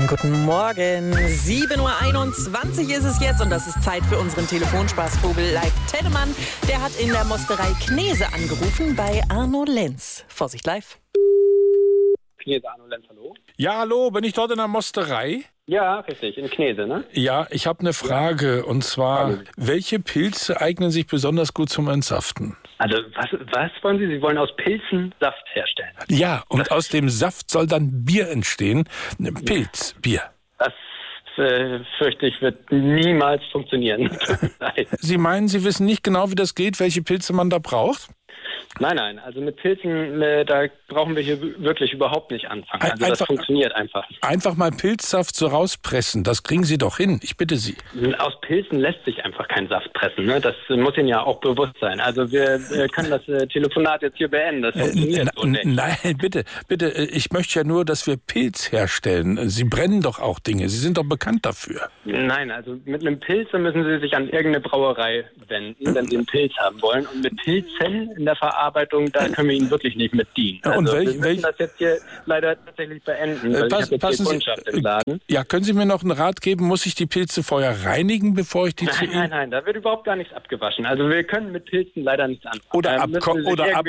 Guten Morgen. 7:21 Uhr ist es jetzt und das ist Zeit für unseren Telefonspaßvogel Leif Tennemann. Der hat in der Mosterei Knese angerufen bei Arno Lenz. Vorsicht, Leif. Knese, Arno Lenz, hallo? Ja, hallo, bin ich dort in der Mosterei? Ja, richtig, in Knese, ne? Ja, ich habe eine Frage und zwar, welche Pilze eignen sich besonders gut zum Entsaften? Also, was wollen Sie? Sie wollen aus Pilzen Saft herstellen? Ja, und aus dem Saft soll dann Bier entstehen. Pilzbier. Das fürchte ich, wird niemals funktionieren. Nein. Sie meinen, Sie wissen nicht genau, wie das geht, welche Pilze man da braucht? Nein, also mit Pilzen, da brauchen wir hier wirklich überhaupt nicht anfangen. Also das funktioniert einfach. Einfach mal Pilzsaft so rauspressen, das kriegen Sie doch hin, ich bitte Sie. Aus Pilzen lässt sich einfach kein Saft pressen, ne? Das muss Ihnen ja auch bewusst sein. Also wir können das Telefonat jetzt hier beenden, das funktioniert so nicht. Nein, bitte, ich möchte ja nur, dass wir Pilz herstellen. Sie brennen doch auch Dinge, Sie sind doch bekannt dafür. Nein, also mit einem Pilz müssen Sie sich an irgendeine Brauerei wenden, wenn Sie einen Pilz haben wollen. Und mit Pilzen in der Verarbeitung, da können wir Ihnen wirklich nicht mit dienen. Also und wir müssen das jetzt hier leider tatsächlich beenden, weil ich habe jetzt hier Kundschaft im Laden. Ja, können Sie mir noch einen Rat geben? Muss ich die Pilze vorher reinigen, bevor ich die zu Ihnen... Nein, da wird überhaupt gar nichts abgewaschen. Also wir können mit Pilzen leider nichts anfangen. Oder abkochen?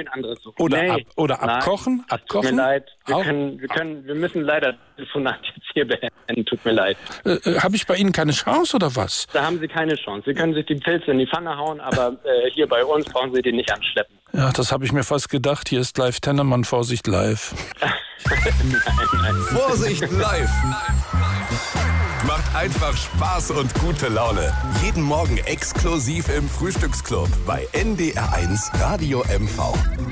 Tut mir leid. Wir müssen leider das Telefonat jetzt hier beenden. Tut mir leid. Habe ich bei Ihnen keine Chance oder was? Da haben Sie keine Chance. Sie können sich die Pilze in die Pfanne hauen, aber hier bei uns brauchen Sie die nicht anschleppen. Ja, das habe ich mir fast gedacht. Hier ist Leif Tennemann, Vorsicht live. Nein. Vorsicht live! Macht einfach Spaß und gute Laune. Jeden Morgen exklusiv im Frühstücksclub bei NDR1 Radio MV.